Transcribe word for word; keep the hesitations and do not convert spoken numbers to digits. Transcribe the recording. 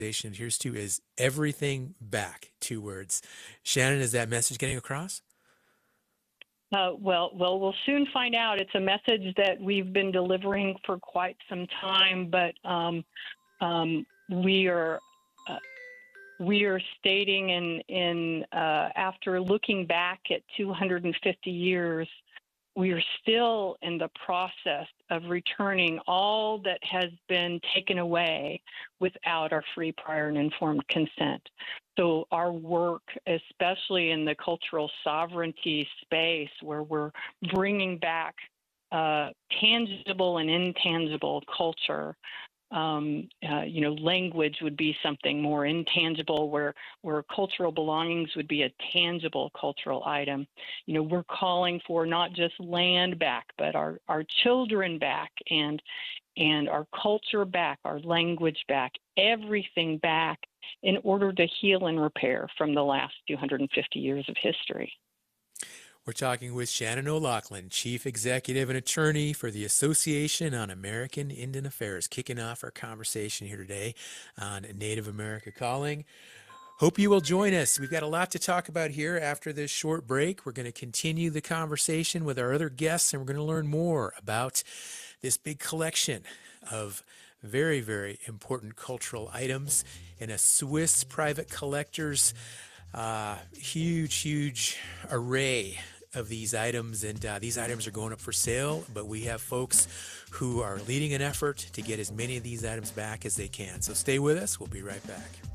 Here's to is everything back. Two words. Shannon, is that message getting across? Uh, well, well, we'll soon find out. It's a message that we've been delivering for quite some time, but um, um, we are uh, we are stating in in uh, after looking back at two hundred fifty years, we are still in the process of returning all that has been taken away without our free, prior, and informed consent. So our work, especially in the cultural sovereignty space, where we're bringing back uh, tangible and intangible culture, um, uh, you know, language would be something more intangible, where where cultural belongings would be a tangible cultural item. You know, we're calling for not just land back, but our, our children back, and and our culture back, our language back, everything back, in order to heal and repair from the last two hundred fifty years of history. We're talking with Shannon O'Loughlin, Chief Executive and Attorney for the Association on American Indian Affairs, kicking off our conversation here today on Native America Calling. Hope you will join us. We've got a lot to talk about here after this short break. We're going to continue the conversation with our other guests, and we're going to learn more about this big collection of very, very important cultural items in a Swiss private collector's uh, huge, huge array of these items. And uh, these items are going up for sale, but we have folks who are leading an effort to get as many of these items back as they can. So stay with us. We'll be right back.